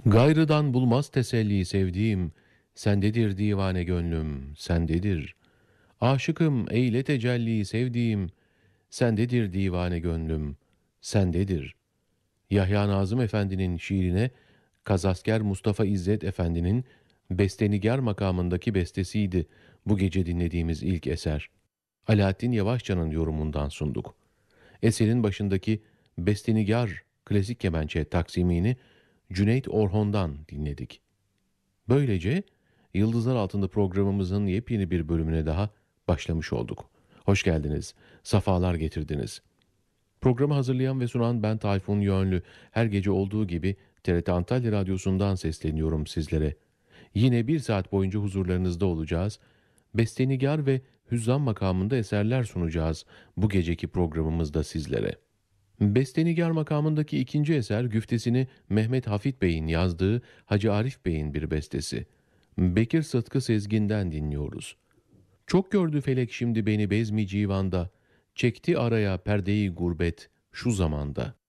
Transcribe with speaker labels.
Speaker 1: Gayrıdan bulmaz teselli sevdiğim, sendedir divane gönlüm, sendedir. Aşıkım eyle tecelli sevdiğim, sendedir divane gönlüm, sendedir. Yahya Nazım Efendi'nin şiirine Kazasker Mustafa İzzet Efendi'nin bestenigar makamındaki bestesiydi bu gece dinlediğimiz ilk eser. Alaaddin Yavaşça'nın yorumundan sunduk. Eserin başındaki bestenigar klasik kemençe taksimini Cüneyt Orhon'dan dinledik. Böylece Yıldızlar Altında programımızın yepyeni bir bölümüne daha başlamış olduk. Hoş geldiniz, safalar getirdiniz. Programı hazırlayan ve sunan ben Tayfun Yönlü. Her gece olduğu gibi TRT Antalya Radyosu'ndan sesleniyorum sizlere. Yine bir saat boyunca huzurlarınızda olacağız. Bestenigar ve hüzzam makamında eserler sunacağız bu geceki programımızda sizlere. Bestenigar makamındaki ikinci eser güftesini Mehmet Hafit Bey'in yazdığı Hacı Arif Bey'in bir bestesi. Bekir Sıtkı Sezgin'den dinliyoruz. Çok gördü felek şimdi beni bezmi civanda, çekti araya perdeyi gurbet şu zamanda.